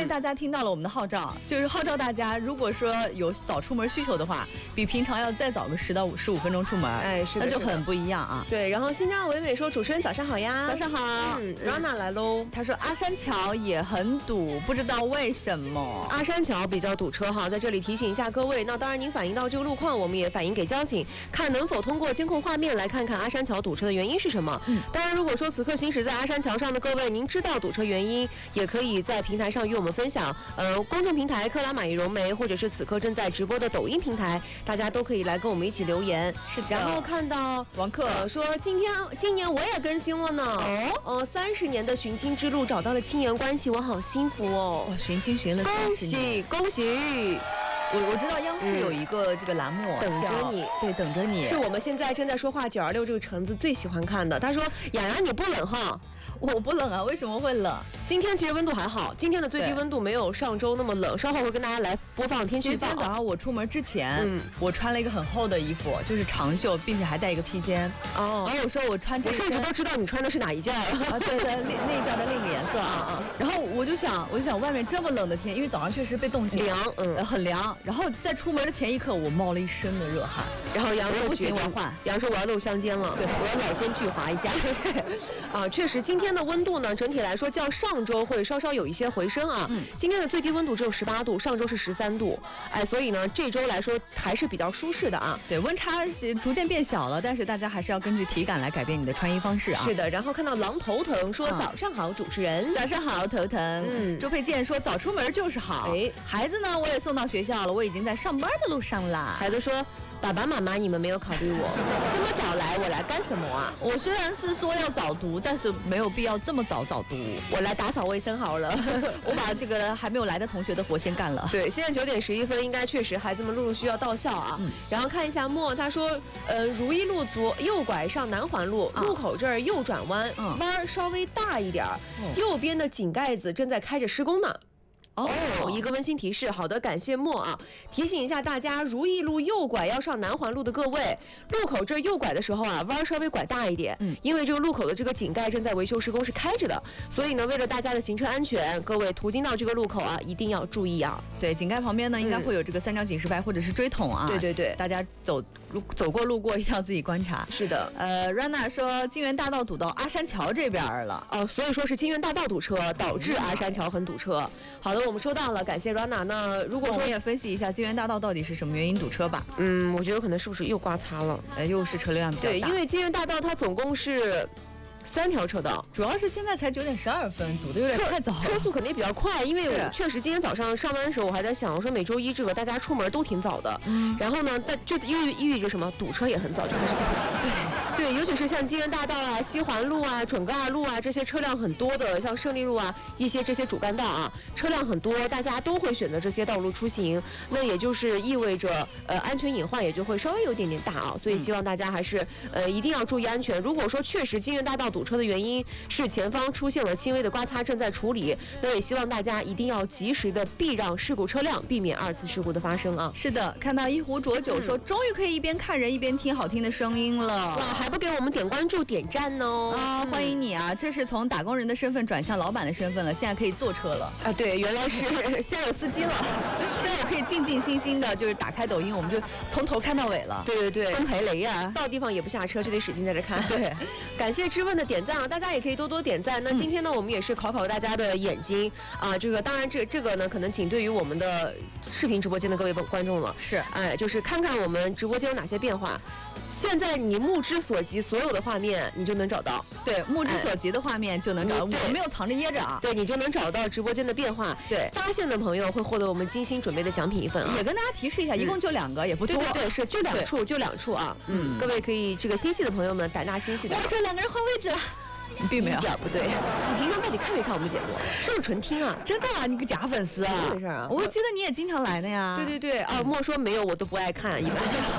大家听到了我们的号召，就是号召大家，如果说有早出门需求的话，比平常要再早个10到15分钟出门， 哎，是的， 那就很不一样啊。 对，然后新疆唯美说，主持人早上好呀， 早上好。 Rana 来喽， 他说阿山桥也很堵，不知道为什么。 阿山桥比较堵车哈，在这里提醒一下各位。那当然，您反映到这个路况，我们也反映给交警，看能否通过监控画面来看看阿山桥堵车的原因是什么。当然，如果说此刻行驶在阿山桥上的各位，您知道堵车原因，也可以在平台上与我们分享。公众平台克拉玛依融媒，或者是此刻正在直播的抖音平台，大家都可以来跟我们一起留言。 是的。 然后看到王克说，今年我也更新了呢。30年的寻亲之路找到了亲缘关系，我好幸福哦！ 哇，寻亲寻了30年， 恭喜！ 我知道央视有一个这个栏目， 等着你， 对，等着你， 是我们现在正在说话926这个橙子最喜欢看的。他说：“雅雅你不冷哈？ 我不冷啊，为什么会冷？ 今天其实温度还好，今天的最低温度没有上周那么冷。稍后会跟大家来播放天气预报。 今天早上我出门之前，我穿了一个很厚的衣服，就是长袖，并且还带一个披肩。然后我说我穿这个， 我甚至都知道你穿的是哪一件了。 对的，那一件的另一个颜色啊。然后我就想，外面这么冷的天，因为早上确实被冻醒， 凉， 很凉。然后在出门的前一刻，我冒了一身的热汗。 然后杨说不行，我换。 杨说我要露香肩了，对，我要老肩巨滑一下。确实，今天的温度呢，整体来说较上周会稍稍有一些回升啊。今天的最低温度只有18度，上周是13度。所以呢，这周来说还是比较舒适的啊。 对，温差逐渐变小了，但是大家还是要根据体感来改变你的穿衣方式啊。 是的。然后看到狼头疼说早上好，主持人。 早上好，头疼。周佩健说早出门就是好。孩子呢，我也送到学校了，我已经在上班的路上啦。 孩子说。爸爸妈妈，你们没有考虑我，这么早来，我来干什么啊？ 我虽然是说要早读，但是没有必要这么早读。 我来打扫卫生好了， 我把这个还没有来的同学的活先干了。 对，现在9点11分，应该确实孩子们陆续要到校啊。然后看一下莫，他说，如意路右拐上南环路，路口这儿右转弯，弯稍微大一点，右边的井盖子正在开着施工呢。一个温馨提示，好的，感谢莫啊！提醒一下大家，如意路右拐要上南环路的各位，路口这右拐的时候啊，弯稍微拐大一点，因为这个路口的这个井盖正在维修施工，是开着的，所以呢，为了大家的行车安全，各位途经到这个路口啊，一定要注意啊！ 对，井盖旁边呢，应该会有这个3张警示牌或者是锥桶啊。 对， 大家走过路过一定要自己观察。 是的。 Rana 说金源大道堵到阿山桥这边了。 所以说是金源大道堵车，导致阿山桥很堵车。好的，我们收到了，感谢 Rana。那如果说我们也分析一下金源大道到底是什么原因堵车吧。 我觉得可能是不是又刮擦了？ 又是车流量比较大。 对，因为金源大道它总共是3条车道， 主要是现在才9点12分，堵得有点太早了， 车速肯定比较快。因为我确实今天早上上班的时候，我还在想，我说每周一这个大家出门都挺早的，然后呢，但就意味着什么，堵车也很早就开始堵。对，尤其是像金源大道啊、西环路啊、准噶尔路啊这些车辆很多的，像胜利路啊一些这些主干道啊，车辆很多，大家都会选择这些道路出行。那也就是意味着安全隐患也就会稍微有点大啊。所以希望大家还是一定要注意安全。如果说确实金源大道堵车的原因是前方出现了轻微的刮擦，正在处理，那也希望大家一定要及时的避让事故车辆，避免2次事故的发生啊。 是的，看到一壶浊酒说，终于可以一边看人一边听好听的声音了。 哇，还不给我们点关注点赞哦！ 欢迎你啊！这是从打工人的身份转向老板的身份了，现在可以坐车了啊！对，原来是现在有司机了，现在也可以静静心心的，就是打开抖音，我们就从头看到尾了。 对， 风陪雷呀， 到地方也不下车，就得使劲在这看。 对， 感谢知问的点赞啊！大家也可以多多点赞。那今天呢，我们也是考大家的眼睛啊！这个当然这个呢，可能仅对于我们的视频直播间的各位观众了。 是， 就是看看我们直播间有哪些变化。现在你目之所及所有的画面，你就能找到。 对，目之所及的画面就能找到，我没有藏着掖着啊。 对，你就能找到直播间的变化。 对， 发现的朋友会获得我们精心准备的奖品一份啊。 也跟大家提示一下，一共就2个，也不多。 对，是就2处啊。各位可以这个心细的朋友们胆大心细的。 我说2个人换位置了。并没有， 一点不对。你平常到底看没看我们节目？是不是纯听啊？ 真的啊，你个假粉丝啊！ 没事啊， 我记得你也经常来的呀。 对啊，莫说没有，我都不爱看一般。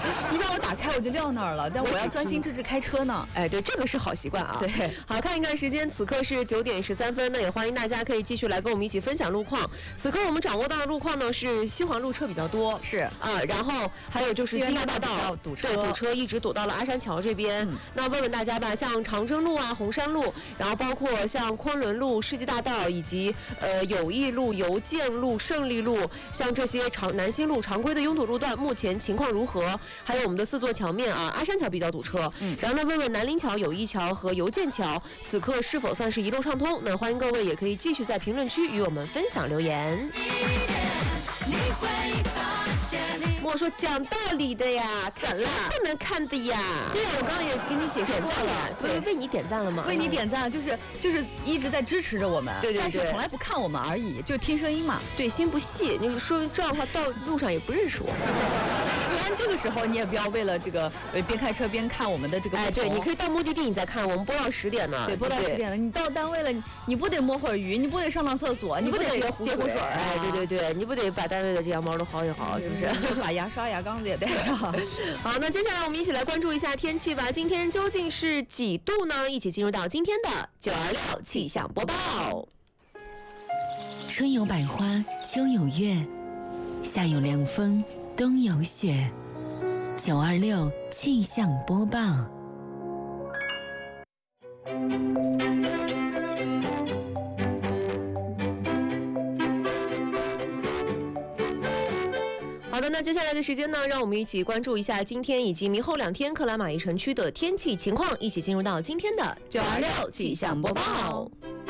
一般我打开我就撂那儿了，但我要专心致志开车呢。 哎，对，这个是好习惯啊。 对， 好，看一看时间，此刻是9点13分，那也欢迎大家可以继续来跟我们一起分享路况。此刻我们掌握到的路况呢是西环路车比较多， 是啊，然后还有就是金源大道堵车， 对，堵车一直堵到了阿山桥这边。那问问大家吧，像长征路啊、红山路，然后包括像昆仑路、世纪大道以及友谊路、邮建路、胜利路，像这些南新路常规的拥堵路段，目前情况如何？还有我们的4座桥面啊，阿山桥比较堵车。然后呢，问问南林桥、友谊桥和邮建桥，此刻是否算是一路畅通？那欢迎各位也可以继续在评论区与我们分享留言。我说讲道理的呀，怎了？不能看的呀。 对呀，我刚刚也给你解释过了， 为你点赞了吗？ 为你点赞，就是一直在支持着我们， 对， 但是从来不看我们而已，就听声音嘛。 对，心不细。你说这样的话，到路上也不认识我。 不然这个时候你也不要为了这个边开车边看我们的这个。 哎，对，你可以到目的地你再看，我们播到10点呢。 对，播到10点了，你到单位了，你不得摸会儿鱼，你不得上厕所，你不得接壶水？ 哎，对，你不得把单位的这羊毛都薅一薅，是不是？ 把牙刷、牙缸子也带上。 好，那接下来我们一起来关注一下天气吧。今天究竟是几度呢？一起进入到今天的926气象播报。 春有百花，秋有月，夏有凉风，冬有雪。926气象播报。 好的，那接下来的时间呢，让我们一起关注一下今天以及明后2天克拉玛依城区的天气情况，一起进入到今天的926气象播报。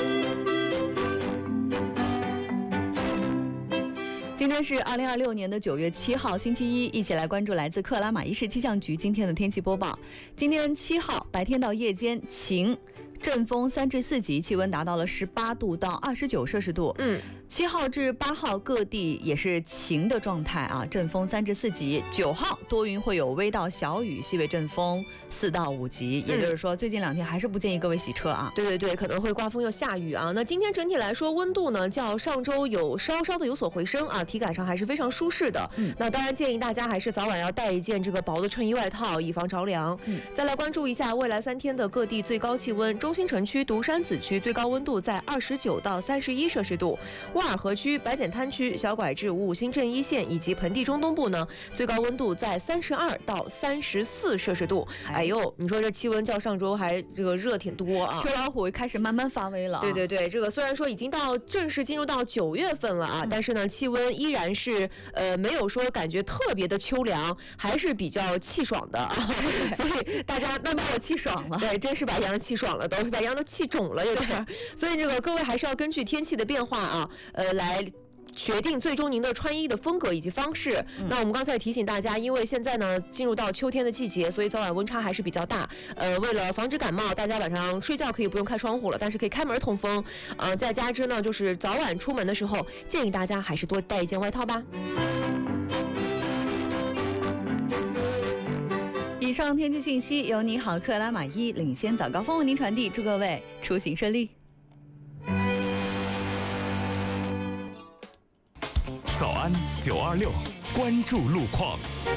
今天是2026年的9月7号，星期一，一起来关注来自克拉玛依市气象局今天的天气播报。今天7号白天到夜间晴，阵风3至4级，气温达到了18度到29摄氏度。7号至8号各地也是晴的状态啊，阵风3至4级。9号多云会有微到小雨，西北阵风4到5级，也就是说最近2天还是不建议各位洗车啊。 对，可能会刮风又下雨啊。那今天整体来说温度呢较上周有稍稍的有所回升啊，体感上还是非常舒适的。那当然建议大家还是早晚要带一件这个薄的衬衣外套，以防着凉。再来关注一下未来3天的各地最高气温，中心城区、独山子区最高温度在29到31摄氏度，沃尔河区、白碱滩区、小拐至五星镇一线以及盆地中东部呢，最高温度在32到34摄氏度。哎呦，你说这气温较上周还这个热挺多啊！ 秋老虎开始慢慢发威了。 对，这个虽然说已经正式进入到9月份了啊，但是呢，气温依然是没有说感觉特别的秋凉，还是比较气爽的啊。所以大家那把我气爽了。 对，真是把羊气爽了，都把羊都气肿了有点。所以这个各位还是要根据天气的变化啊，来决定最终您的穿衣的风格以及方式。那我们刚才提醒大家，因为现在呢进入到秋天的季节，所以早晚温差还是比较大。为了防止感冒，大家晚上睡觉可以不用开窗户了，但是可以开门通风。再加之呢，就是早晚出门的时候，建议大家还是多带一件外套吧。 以上天气信息由你好克拉玛依领先早高峰为您传递，祝各位出行顺利。 早安926，关注路况。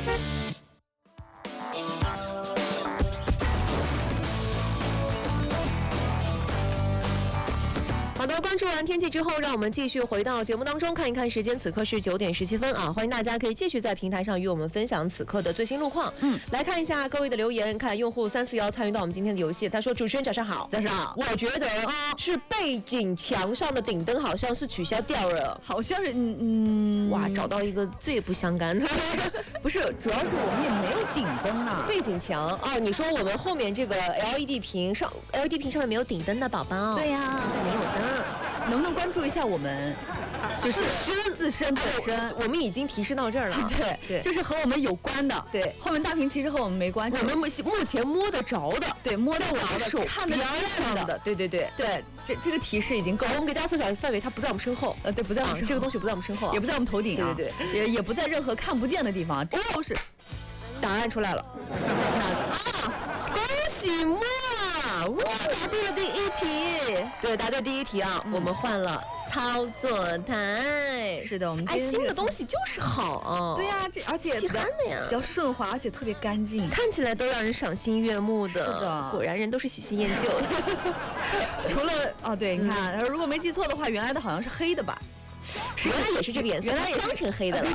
好的，关注完天气之后，让我们继续回到节目当中，看一看时间，此刻是9点17分啊！欢迎大家可以继续在平台上与我们分享此刻的最新路况。来看一下各位的留言，看用户341参与到我们今天的游戏，他说：“主持人早上好。” 早上好。 我觉得是背景墙上的顶灯好像是取消掉了， 好像是哇，找到一个最不相干的。 不是，主要是我们也没有顶灯呢。 背景墙哦，你说我们后面这个 LED 屏上面没有顶灯的宝宝哦。 对呀， 是没有的。 能不能关注一下我们就是自身本身？ 我们已经提示到这儿了。 对，就是和我们有关的。 对， 后面大屏其实和我们没关系。 我们目前摸得着的， 对，摸得着的， 手看得见的。 对， 这个提示已经够。 我们给大家缩小范围，它不在我们身后。 对，不在我们身后， 这个东西不在我们身后， 也不在我们头顶啊。 对， 也不在任何看不见的地方，这都是。 答案出来了。恭喜莫！我答对了第1 题， 对，答对第一题啊，我们换了操作台。 是的，我们哎，新的东西就是好。 对呀，而且稀罕的呀， 比较顺滑，而且特别干净， 看起来都让人赏心悦目的。 是的， 果然人都是喜新厌旧的。 除了哦，对，你看，如果没记错的话，原来的好像是黑的吧？ 原来也是这个颜色， 原来也当成黑的了。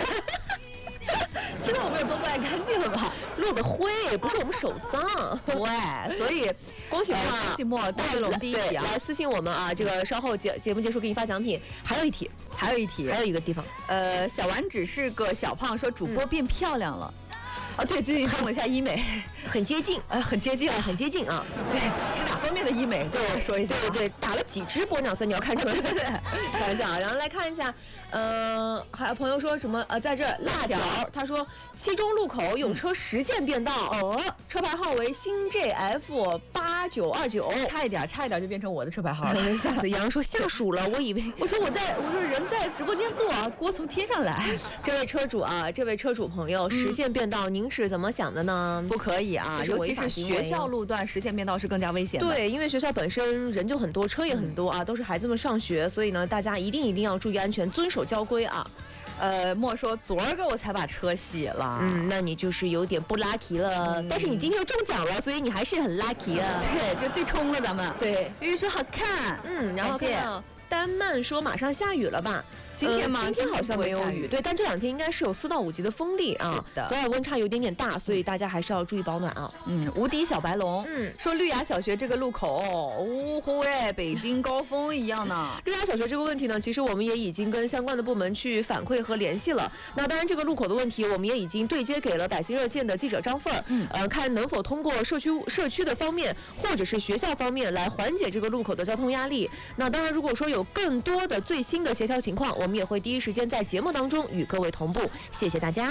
知道我们有多不爱干净了吧？ 落的灰不是我们手脏， 对，所以恭喜恭喜莫大龙第一题啊！ 来私信我们啊，这个稍后节目结束给你发奖品。还有一题， 还有一个地方， 小丸只是个小胖，说主播变漂亮了。啊，对，最近动了一下医美， 很接近， 很接近， 很接近啊。 对，是哪方面的医美？跟我说一下。 对，打了几支玻尿酸，你要看出来。对，开玩笑啊。然后来看一下，还有朋友说什么？在这辣条，他说七中路口有车实线变道，车牌号为新 JF8929， 差一点就变成我的车牌号了。 吓死杨说下属了，我以为我说人在直播间坐，锅从天上来。 这位车主朋友，实线变道，您是怎么想的呢？ 不可以啊，尤其是学校路段实线变道是更加危险的。 对，因为学校本身人就很多，车也很多啊，都是孩子们上学，所以呢，大家一定要注意安全，遵守交规啊。 莫说昨儿个我才把车洗了， 那你就是有点不 lucky 了。但是你今天又中奖了，所以你还是很 lucky 啊。 对，就对冲了咱们。 对， 玉说好看， 然后看到丹曼说马上下雨了吧？ 今天吗？ 今天好像没有雨，对，但这2天应该是有4到5级的风力啊，早晚温差有点大，所以大家还是要注意保暖啊。 无敌小白龙，说绿芽小学这个路口，呜呼哎，北京高峰一样呢。 绿芽小学这个问题呢，其实我们也已经跟相关的部门去反馈和联系了。那当然，这个路口的问题，我们也已经对接给了百姓热线的记者张凤儿，看能否通过社区的方面，或者是学校方面来缓解这个路口的交通压力。那当然，如果说有更多的最新的协调情况，我们也会第一时间在节目当中与各位同步。谢谢大家。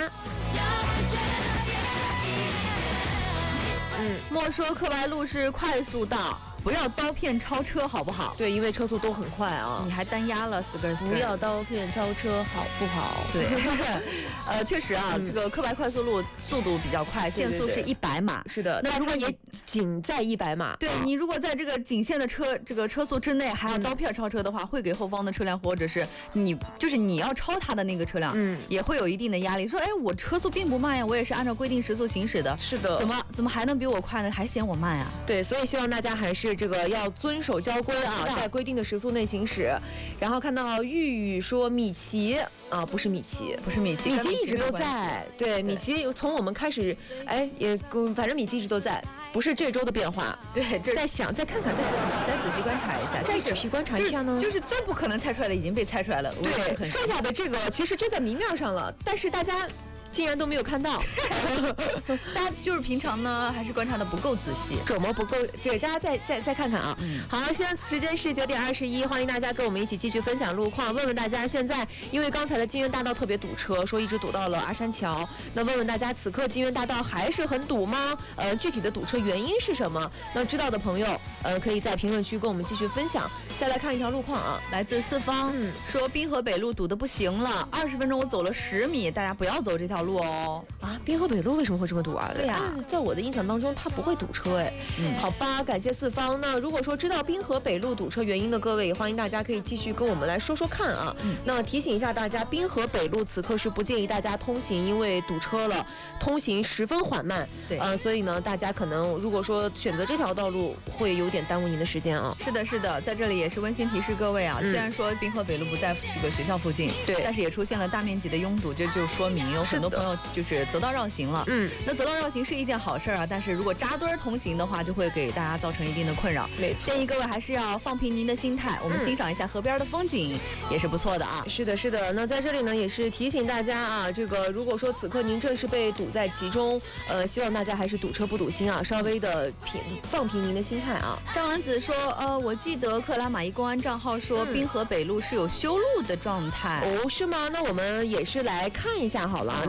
莫说课外路是快速道，不要刀片超车好不好？ 对，因为车速都很快啊。 你还单压了4根。 不要刀片超车好不好？ 对，确实啊，这个课外快速路速度比较快，限速是100码。 是的，那如果也仅在100码， 对你如果在这个仅限的车速之内还要刀片超车的话，会给后方的车辆或者是你要超他的那个车辆，也会有一定的压力。说，哎，我车速并不慢呀，我也是按照规定时速行驶的。 是的， 怎么还能比我快呢？还嫌我慢呀？ 对，所以希望大家还是这个要遵守交规啊，在规定的时速内行驶。然后看到玉玉说米奇啊，不是米奇一直都在。对，米奇从我们开始，反正米奇一直都在。不是这周的变化， 对， 再看看， 再仔细观察一下， 再仔细观察一下呢， 就是最不可能猜出来的已经被猜出来了， 对，剩下的这个其实就在明面上了，但是大家竟然都没有看到， 大家就是平常呢还是观察的不够仔细， 琢磨不够，对，大家再看看啊。好，现在时间是9点21，欢迎大家跟我们一起继续分享路况，问问大家现在，因为刚才的金源大道特别堵车，说一直堵到了阿山桥，那问问大家此刻金源大道还是很堵吗？具体的堵车原因是什么？那知道的朋友，可以在评论区跟我们继续分享。再来看一条路况啊， 来自四方，说滨河北路堵得不行了，20分钟我走了10米，大家不要走这条路哦。 啊，滨河北路为什么会这么堵啊？ 对呀， 在我的印象当中，它不会堵车哎。好吧，感谢四方。那如果说知道滨河北路堵车原因的各位，欢迎大家可以继续跟我们来说说看啊。那提醒一下大家，滨河北路此刻是不建议大家通行，因为堵车了，通行十分缓慢。 对， 所以呢，大家可能如果说选择这条道路，会有点耽误您的时间啊。 是的，在这里也是温馨提示各位啊，虽然说滨河北路不在这个学校附近， 对， 但是也出现了大面积的拥堵，这就说明有很多朋友就是择道绕行了。那择道绕行是一件好事啊，但是如果扎堆同行的话，就会给大家造成一定的困扰。 没错， 建议各位还是要放平您的心态，我们欣赏一下河边的风景也是不错的啊。 是的。那在这里呢，也是提醒大家啊，这个如果说此刻您正是被堵在其中，希望大家还是堵车不堵心啊，稍微的放平您的心态啊。 张丸子说，我记得克拉玛依公安账号说滨河北路是有修路的状态。 哦，是吗？那我们也是来看一下好了。那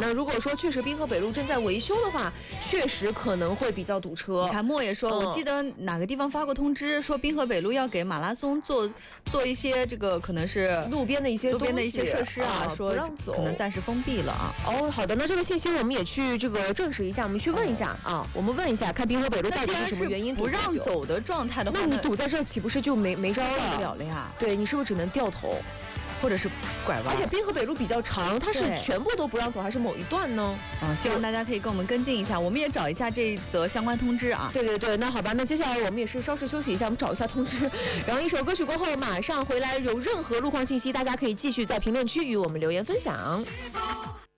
那如果说确实滨河北路正在维修的话，确实可能会比较堵车。 你看莫也说，我记得哪个地方发过通知，说滨河北路要给马拉松做一些这个可能是路边的一些设施啊，说不让走， 可能暂时封闭了啊。 哦，好的，那这个信息我们也去这个证实一下，我们去问一下啊，我们问一下，看滨河北路到底是什么原因不让走的状态的话， 那你堵在这儿岂不是就没招了呀？ 对，你是不是只能掉头？ 或者是拐弯， 而且滨河北路比较长，它是全部都不让走，还是某一段呢？ 希望大家可以跟我们跟进一下，我们也找一下这一则相关通知啊。 对，那好吧，那接下来我们也是稍事休息一下，我们找一下通知，然后一首歌曲过后马上回来，有任何路况信息，大家可以继续在评论区与我们留言分享。